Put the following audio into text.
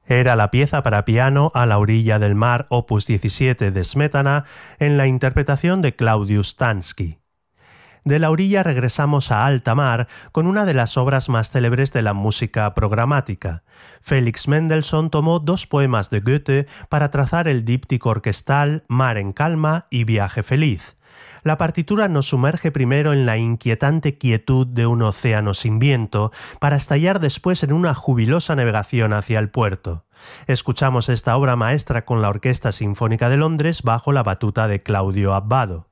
Era la pieza para piano A la orilla del mar, opus 17 de Smetana, en la interpretación de Claudius Stansky. De la orilla regresamos a alta mar con una de las obras más célebres de la música programática. Felix Mendelssohn tomó dos poemas de Goethe para trazar el díptico orquestal Mar en calma y Viaje feliz. La partitura nos sumerge primero en la inquietante quietud de un océano sin viento, para estallar después en una jubilosa navegación hacia el puerto. Escuchamos esta obra maestra con la Orquesta Sinfónica de Londres bajo la batuta de Claudio Abbado.